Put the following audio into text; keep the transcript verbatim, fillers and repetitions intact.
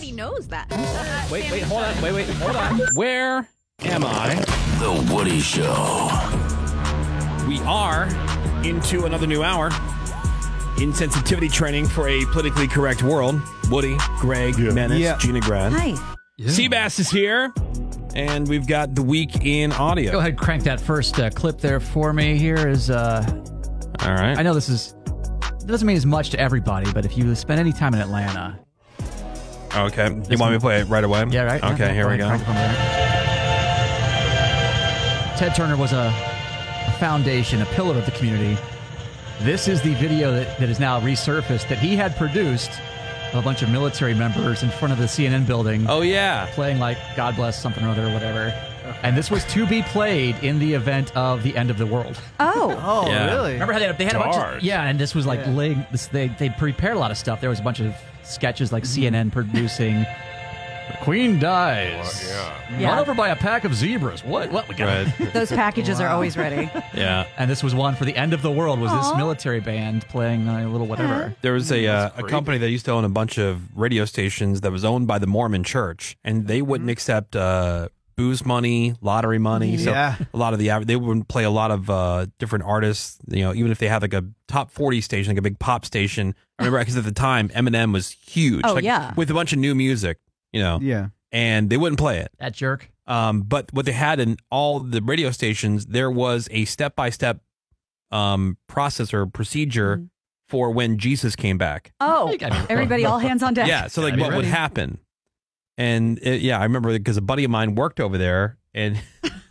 Everybody knows that. Wait, wait, hold on. Wait, wait, hold on. Where am I? The Woody Show. We are into another new hour. Insensitivity training for a politically correct world. Woody, Greg, yeah. Menace, yeah. Gina Grad. Hi. Yeah. Seabass is here. And we've got the week in audio. Go ahead, crank that first uh, clip there for me. Here is, uh, all right. I know this is, it doesn't mean as much to everybody, but if you spend any time in Atlanta. Okay. You want me to play it right away? Yeah, right. Okay, yeah, here we go. Ted Turner was a, a foundation, a pillar of the community. This is the video that, that is now resurfaced that he had produced of a bunch of military members in front of the C N N building. Oh, yeah. Playing like God Bless something or other or whatever. And this was to be played in the event of the end of the world. Oh. Oh, Yeah. really? Remember how they, they had Dark. a bunch of... Yeah, and this was like... Yeah. Laying, this, they, they prepared a lot of stuff. There was a bunch of sketches like C N N producing... The Queen dies. yeah. Yeah. Run over by a pack of zebras. What? What? We got Right. Those packages are always ready. Yeah. And this was one for the end of the world. Was this Aw. military band playing a little whatever? There was a uh, a company that used to own a bunch of radio stations that was owned by the Mormon Church, and they wouldn't accept uh, booze money, lottery money. So Yeah. a lot of the aver- they wouldn't play a lot of uh, different artists. You know, even if they had like a top forty station, like a big pop station. I remember because at the time Eminem was huge. Oh, like, yeah. with a bunch of new music. You know, Yeah. and they wouldn't play it. That jerk. Um, but what they had in all the radio stations, there was a step by step um process or procedure Mhm. for when Jesus came back. Oh, You gotta be- everybody all hands on deck. Yeah, so like Gotta be what would ready. happen? And it, yeah, I remember because a buddy of mine worked over there, and